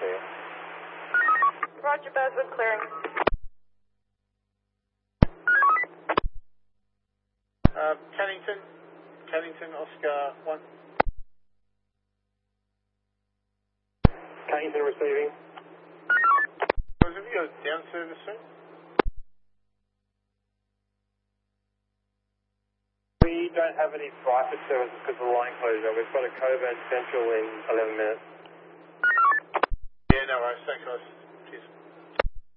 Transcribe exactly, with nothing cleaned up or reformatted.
clear. Roger, Buzzwood clearing. Uh, Cannington, Cannington, Oscar one. Cannington receiving. Was have you got a down service soon? We don't have any private services because of the line closure. We've got a Coburn Central in eleven minutes. Yeah, no worries. Thanks, guys. Cheers.